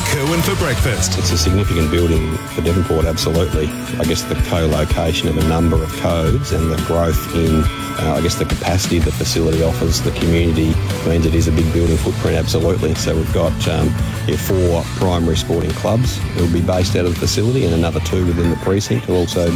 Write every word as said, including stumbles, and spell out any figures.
Kerwin for breakfast. It's a significant building for Devonport, absolutely. I guess the co-location of a number of codes and the growth in, uh, I guess, the capacity the facility offers the community means it is a big building footprint, absolutely. So we've got um, yeah, four primary sporting clubs that will be based out of the facility and another two within the precinct will also